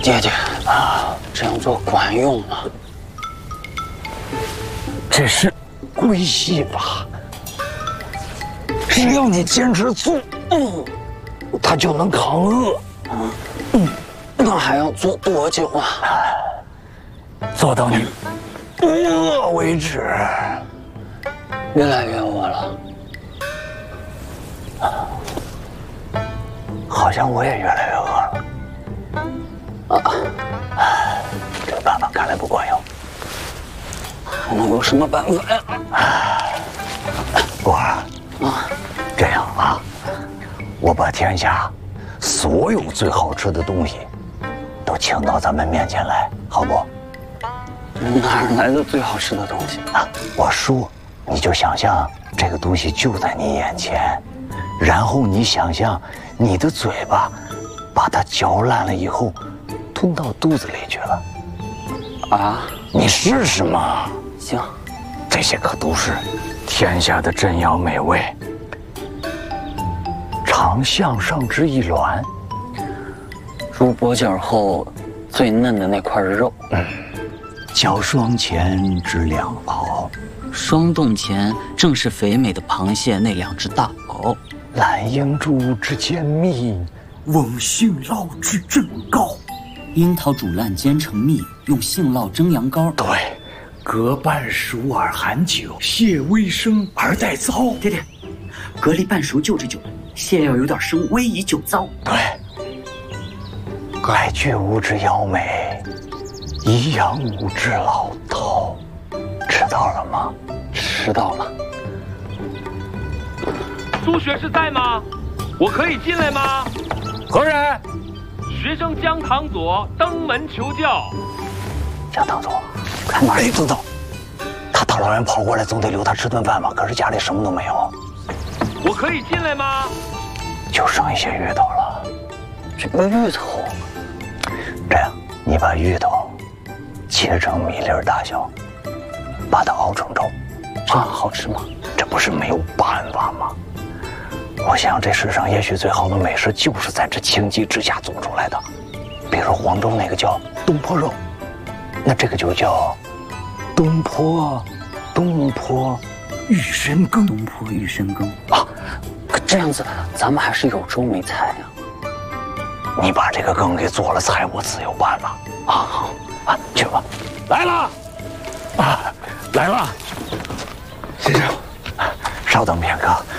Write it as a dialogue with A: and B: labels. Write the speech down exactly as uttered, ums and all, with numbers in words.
A: 爹爹啊，这样做管用吗？
B: 这是归西法，只要你坚持做，嗯，它就能抗饿。
A: 嗯嗯，那还要做多久啊？
B: 做到你不饿为止。
A: 越来越饿了。
B: 好像我也越来越饿了。啊，这个办法看来不管用。
A: 还能有什么办法呀？
B: 果儿啊，这样啊，我把天下所有最好吃的东西都请到咱们面前来，好不？
A: 哪儿来的最好吃的东西
B: 啊？我说，你就想象这个东西就在你眼前，然后你想象你的嘴巴把它嚼烂了以后，吞到肚子里去了。
A: 啊？
B: 你试试嘛。
A: 行，
B: 这些可都是天下的珍肴美味。尝项上之一卵，
A: 入脖颈后最嫩的那块肉。
B: 嗯，嚼双前之两螯，
C: 霜冻前正是肥美的螃蟹那两只大螯。
B: 懒鹰珠之坚蜜，
D: 翁杏酪之正膏。
C: 樱桃煮烂煎成蜜，用杏酪蒸羊羔。
B: 对。
D: 隔半熟而含酒，蟹微生而带糟。
C: 爹爹，蛤蜊半熟就着酒，蟹要有点生，微以酒糟。
B: 对。来巨无之妖美，宜阳无之老饕。吃到了吗？
A: 吃到了。
E: 苏学士在吗？我可以进来吗？
B: 何人？
E: 学生姜堂佐登门求教。
B: 姜堂佐。看哪里知道，他大老远跑过来，总得留他吃顿饭吧？可是家里什么都没有。
E: 我可以进来吗？
B: 就剩一些芋头了。
A: 这个芋头，
B: 这样，你把芋头切成米粒大小，把它熬成粥，
A: 这样好吃吗？
B: 这不是没有办法吗？我想这世上也许最好的美食就是在这情急之下做出来的。比如黄州那个叫东坡肉。那这个就叫东坡，东坡
D: 玉参羹，
C: 东坡玉参羹
A: 啊！可这样子，咱们还是有粥没菜呀。
B: 你把这个羹给做了，菜我自有办法。啊，好啊，去吧。来了，啊，来了，
D: 先生，
B: 稍等片刻。